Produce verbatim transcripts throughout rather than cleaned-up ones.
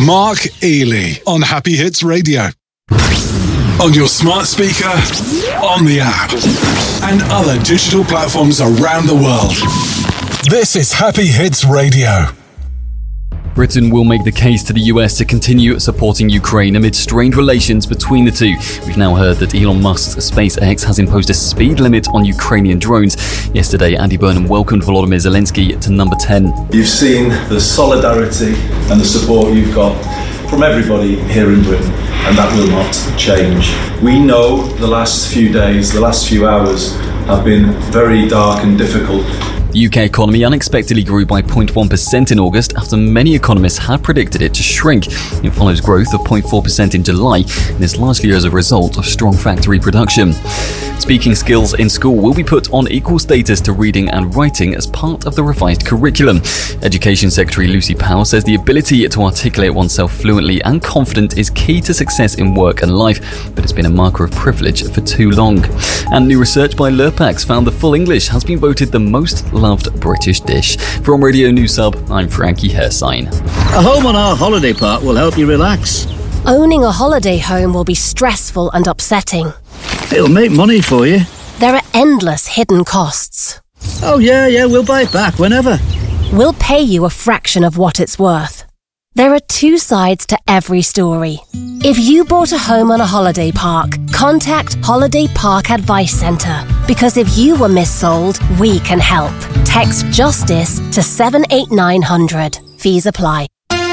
Mark Ely on Happy Hits Radio. On your smart speaker, on the app, and other digital platforms around the world. This is Happy Hits Radio. Britain will make the case to the U S to continue supporting Ukraine amid strained relations between the two. We've now heard that Elon Musk's SpaceX has imposed a speed limit on Ukrainian drones. Yesterday, Andy Burnham welcomed Volodymyr Zelensky to number ten. You've seen the solidarity and the support you've got from everybody here in Britain, and that will not change. We know the last few days, the last few hours have been very dark and difficult. The U K economy unexpectedly grew by zero point one percent in August after many economists had predicted it to shrink. It follows growth of zero point four percent in July and is largely as a result of strong factory production. Speaking skills in school will be put on equal status to reading and writing as part of the revised curriculum. Education Secretary Lucy Powell says the ability to articulate oneself fluently and confident is key to success in work and life, but it's been a marker of privilege for too long. And new research by Lurpax found the full English has been voted the most loved British dish. From Radio News Sub, I'm Frankie Hersign. A home on our holiday park will help you relax. Owning a holiday home will be stressful and upsetting. It'll make money for you. There are endless hidden costs. Oh yeah, yeah, we'll buy it back whenever. We'll pay you a fraction of what it's worth. There are two sides to every story. If you bought a home on a holiday park, contact Holiday Park Advice Centre. Because if you were missold, we can help. Text JUSTICE to seven eight nine hundred. Fees apply.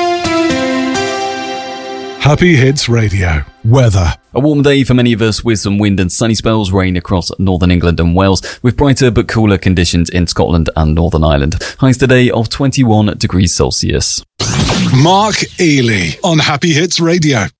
Happy Hits Radio. Weather. A warm day for many of us with some wind and sunny spells, rain across northern England and Wales, with brighter but cooler conditions in Scotland and Northern Ireland. Highs today of twenty-one degrees Celsius. Mark Ely on Happy Hits Radio.